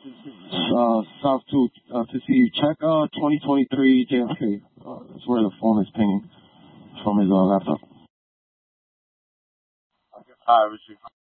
South to see you. Check 2023 JFK. That's where the phone is pinging from his laptop. All right, Richie.